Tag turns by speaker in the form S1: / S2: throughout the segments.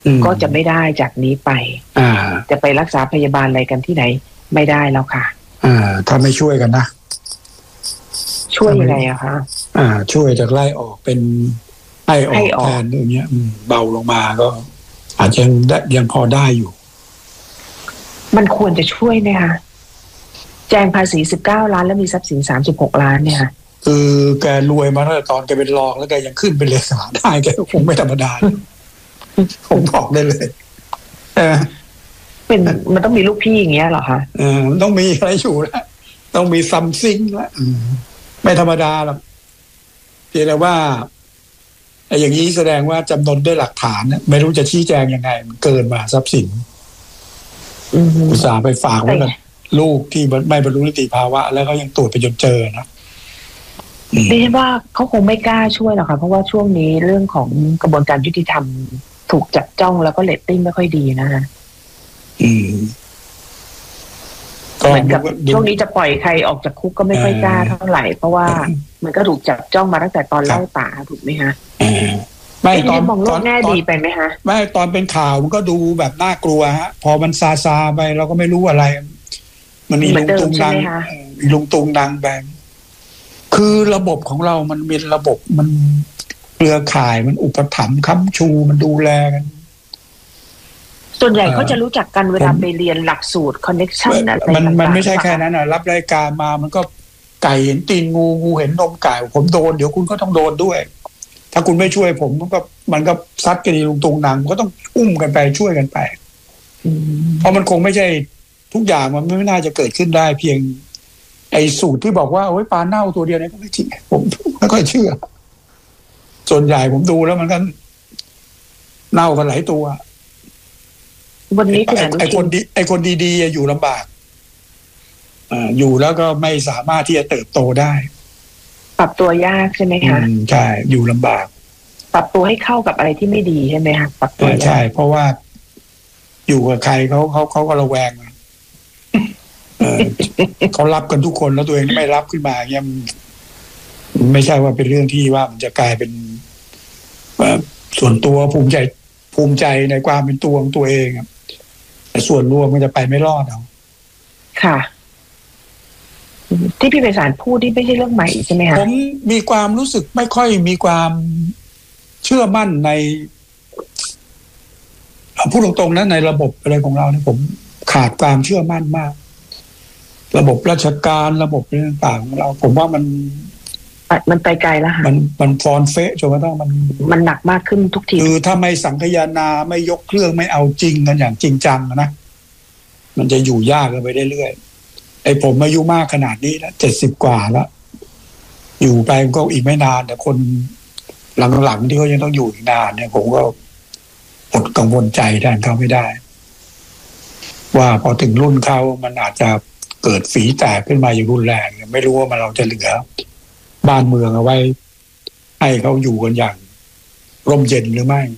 S1: ก็จะไม่ได้จากนี้ไปจะไปรักษาพยาบาลอะไรกันที่ไหนไม่ได้แล้วค่ะ
S2: ถ้าไม่ช่วยกันนะ
S1: ช่วยยังไงอะคะ
S2: ช่วยจากไล่ออกเป็นไล่ออกแทนอย่างเงี้ยเบาลงมาก็อาจจะยังพอได้อยู่
S1: มันควรจะช่วยไหมคะแจงภาษี19 ล้านแล้วมีทรัพย์สิน36 ล้านเนี่ย
S2: คือแกรวยมาตั้งแต่ตอนแกเป็นรองแล้วแกยังขึ้นเป็นเลขาได้แกคงไม่ธรรมดาผมบอกได้เลย
S1: เป็นมันต้องมีลูกพี่อย่างเงี้ยเหรอคะ
S2: มันต้องมีอะไรอยู่แล้วต้องมีซัมซิงแล้วไม่ธรรมดาหรอกเพียงแต่ว่าอย่างนี้แสดงว่าจำนวนด้วยหลักฐานไม่รู้จะชี้แจงยังไงมันเกินมาทรัพย์สินอุตส่าห์ไปฝากไว้กับลูกที่ไม่บรรลุนิติภาวะแล้วก็ยังตรวจไปจนเจอนะ
S1: ดิฉันว่าเขาคงไม่กล้าช่วยหรอกค่ะเพราะว่าช่วงนี้เรื่องของกระบวนการยุติธรรมถูกจับจ้องแล้วก็เรตติ้งไม่ค่อยดีนะคะเหมือนกับช่วงนี้จะปล่อยใครออกจากคุกก็ไม่ค่อยกล้าเท่าไหร่เพราะว่ามันก็ถูกจับจ้องมาตั้งแต่ตอนเล่าตาถูกไหมคะ
S2: ไม่ตอน
S1: มองโลกแง่ดีไปไหมคะ
S2: ไม่ตอนเป็นข่าวมันก็ดูแบบน่ากลัวฮะพอมันซาไปเราก็ไม่รู้อะไรมันมีลุงตุงดังมีลุงตุงดังแบงคือระบบของเรามันเป็นระบบมันเครือข่ายมันอุปถัมภ์ค้ำชูมันดูแลกัน
S1: ส่วนใหญ่เขาจะรู้จักกันเวลาไปเรียนหลักสูตรคอนเนคชั่นอะไรต่างๆ
S2: มันไม่ใช่แค่นั้นรับรายการมามันก็ไก่เห็นตีนงูเห็นนมไก่ผมโดนเดี๋ยวคุณก็ต้องโดนด้วยถ้าคุณไม่ช่วยผมมันก็ซัดกันลุงตุงดังก็ต้องอุ้มกันไปช่วยกันไปเพราะมันคงไม่ใช่ทุกอย่างมันไม่น่าจะเกิดขึ้นได้เพียงไอ้สูตรที่บอกว่าโอ้ยปลาเน่าตัวเดียวนี่ก็ไม่จริงผมไม่ค่อยเชื่อส่วนใหญ่ผมดูแล้วมันก็เน่ากันหลายตัว
S1: วันนี้
S2: ไอ้คนดีๆอยู่ลำบากอยู่แล้วก็ไม่สามารถที่จะเติบโตได้
S1: ปรับตัวยากใช่ไหมคะ
S2: ใช่อยู่ลำบาก
S1: ปรับตัวให้เข้ากับอะไรที่ไม่ดีใช่ไหมคะปรับตัว
S2: ใช่เพราะว่าอยู่กับใครเขาก็ระแวงเขารับกันทุกคนแล้วตัวเองไม่รับขึ้นมาเนี่ยไม่ใช่ว่าเป็นเรื่องที่ว่ามันจะกลายเป็นส่วนตัวภูมิใจในความเป็นตัวของตัวเองแต่ส่วนรวมมันจะไปไม่รอดเอา
S1: ค่ะที่พี่ไพศาลพูดที่ไม่ใช่เรื่องใหม่ใช่ไหมคะ
S2: ผมมีความรู้สึกไม่ค่อยมีความเชื่อมั่นในพูดตรงๆนะในระบบอะไรของเราเนี่ยผมขาดความเชื่อมั่นมากระบบราชการระบบต่างๆของเราผมว่า
S1: มันไปไกลแล้วค่ะ
S2: มันฟอนเฟะจนกระทั่ง
S1: มันหนักมากขึ้นทุกที
S2: คือถ้าไม่สังคายนาไม่ยกเครื่องไม่เอาจริงกันอย่างจริงจังนะมันจะอยู่ยากกันไปเรื่อยๆไอ้ผมอายุมากขนาดนี้แล้ว70 กว่าแล้วอยู่ไปก็อีกไม่นานแต่คนหลังๆที่เขายังต้องอยู่อีกนานเนี่ยผมก็อดกังวลใจแทนเขาไม่ได้ว่าพอถึงรุ่นเขามันอาจจะเกิดฝีแตกขึ้นมาอย่างรุนแรงไม่รู้ว่าเราจะเหลือบ้านเมืองเอาไว้ให้เขาอยู่กันอย่างร่มเย็นหรือไม่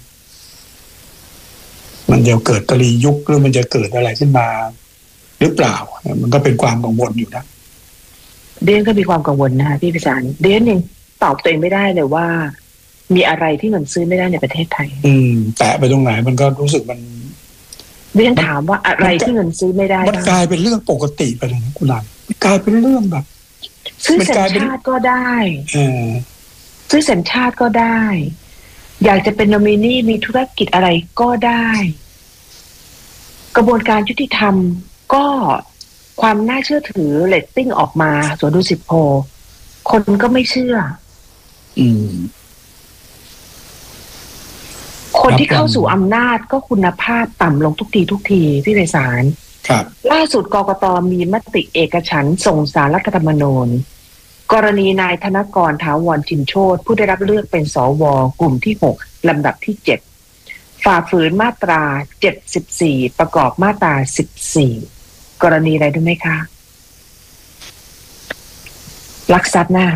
S2: มันจะเกิดกลียุคหรือมันจะเกิดอะไรขึ้นมาหรือเปล่ามันก็เป็นความกังวลอยู่นะ
S1: เดนก็มีความกังวลนะคะพี่ไพศาลเดนยังตอบตัวเองไม่ได้เลยว่ามีอะไรที่เงินซื้อไม่ได้ในประเทศไทย
S2: แตะไปตรงไหนมันก็รู้สึกมัน
S1: เดนถามว่าอะไรที่เงินซื้อไม่ได้
S2: มันกลายเป็นเรื่องปกติไปเลยนะคุณนันกลายเป็นเรื่องแบบ
S1: ซื้อสัญชาติก็ได้ซื้อสัญชาติก็ได้อยากจะเป็นโนมินีมีธุรกิจอะไรก็ได้กระบวนการยุติธรรมก็ความน่าเชื่อถือเรตติ้งออกมาสวนดุสิตโพลคนก็ไม่เชื่อคนที่เข้าสู่อำนาจก็คุณภาพต่ำลงทุกทีพี่ไพศาลล่าสุดกกต.มีมติเอกฉันท์ส่งศาลรัฐธรรมนูญกรณีนายธนกร ถาวรชินโชติผู้ได้รับเลือกเป็นสวกลุ่มที่6ลำดับที่7ฝ่าฝืนมาตรา74ประกอบมาตรา14กรณีอะไรรู้ไหมคะลักทรัพย์หน้า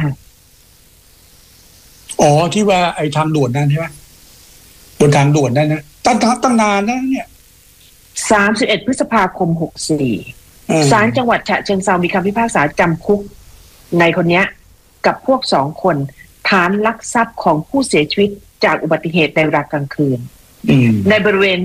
S2: ที่ว่าไอ้ทางด่วนนั่นใช่ไหมบนทางด่วนนั่นนะตั้งนานนะเนี่ย
S1: 31 พฤษภาคม 64ศาลจังหวัดฉะเชิงเทรามีคำพิพากษาจำคุกในคนนี้กับพวก2 คนฐานลักทรัพย์ของผู้เสียชีวิตจากอุบัติเหตุในเวลากลางคืนในบริเวณ